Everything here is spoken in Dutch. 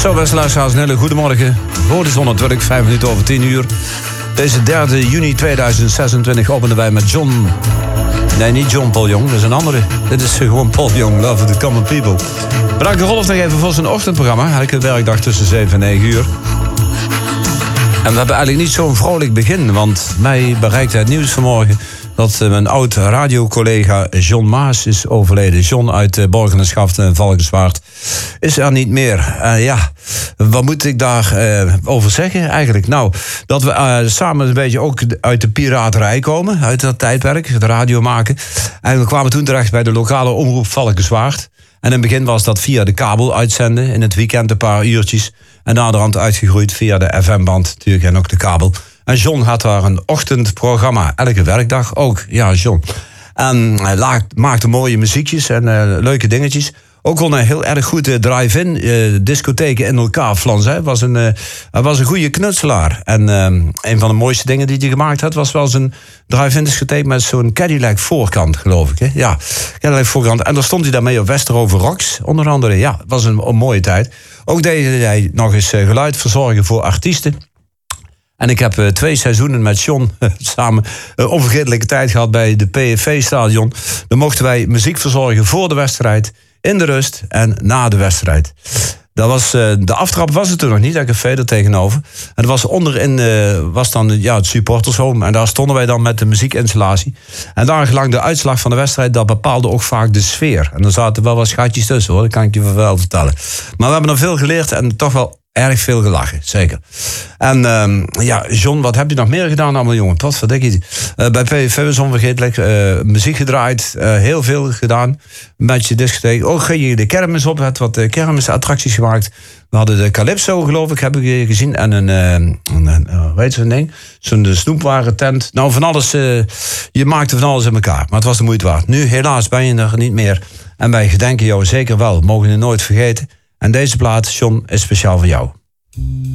Zo, beste luisteraars, een hele goedemorgen. Voor de zon natuurlijk, 5 minuten over 10 uur. Deze 3 juni 2026 openen wij met John... Nee, niet John Paul Young, dat is een andere. Dit is gewoon Paul Young, Love of the Common People. Bedankt Rolf nog even voor zijn ochtendprogramma. Elke werkdag tussen 7 en 9 uur. En we hebben eigenlijk niet zo'n vrolijk begin, want mij bereikte het nieuws vanmorgen dat mijn oud radiocollega John Maas is overleden. John uit Borgen-en-Schaft en Valkenswaard is er niet meer. Ja, wat moet ik daarover over zeggen eigenlijk? Nou, dat we samen een beetje ook uit de piraterij komen, uit dat tijdperk, het radio maken. En we kwamen toen terecht bij de lokale omroep Valkenswaard. En in het begin was dat via de kabel uitzenden, in het weekend een paar uurtjes. En naderhand uitgegroeid via de FM-band natuurlijk en ook de kabel. En John had daar een ochtendprogramma, elke werkdag ook. Ja, John. En hij maakte mooie muziekjes en leuke dingetjes. Ook kon hij heel erg goed drive-in discotheken in elkaar flansen. Hij was een goede knutselaar. En een van de mooiste dingen die hij gemaakt had was wel zijn drive-in discotheek met zo'n Cadillac voorkant, geloof ik. Hè? Ja, Cadillac voorkant. En daar stond hij daarmee op Westerhoven Rocks, onder andere. Ja, het was een mooie tijd. Ook deed hij nog eens geluid verzorgen voor artiesten. En ik heb 2 seizoenen met John samen een onvergetelijke tijd gehad bij de PFV-stadion. Dan mochten wij muziek verzorgen voor de wedstrijd, in de rust en na de wedstrijd. Dat was, de aftrap was het toen nog niet, daar café er tegenover. En er was onderin was dan het supportershome. En daar stonden wij dan met de muziekinstallatie. En daar gelang de uitslag van de wedstrijd, dat bepaalde ook vaak de sfeer. En er zaten wel wat schatjes tussen, hoor, dat kan ik je wel vertellen. Maar we hebben er veel geleerd en toch wel erg veel gelachen, zeker. En John, wat heb je nog meer gedaan allemaal, jongen? Wat verdikkie. Bij PVV was onvergetelijk. Muziek gedraaid, heel veel gedaan. Met je discotheek. Ook ging je de kermis op, had wat kermisattracties gemaakt. We hadden de Calypso, geloof ik, heb ik gezien. En een weet je zo'n ding? Zo'n snoepwarentent. Nou, van alles. Je maakte van alles in elkaar. Maar het was de moeite waard. Nu, helaas, ben je er niet meer. En wij gedenken jou zeker wel. Mogen je nooit vergeten. En deze plaat, John, is speciaal voor jou.